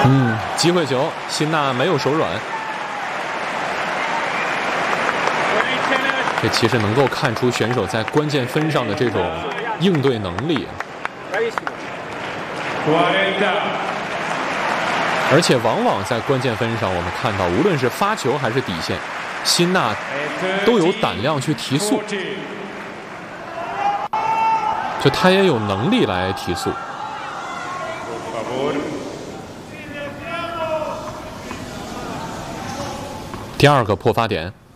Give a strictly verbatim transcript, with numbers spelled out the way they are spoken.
嗯，机会球，辛纳没有手软。这其实能够看出选手在关键分上的这种应对能力。而且往往在关键分上，我们看到无论是发球还是底线，辛纳都有胆量去提速，就他也有能力来提速。第二个破发点。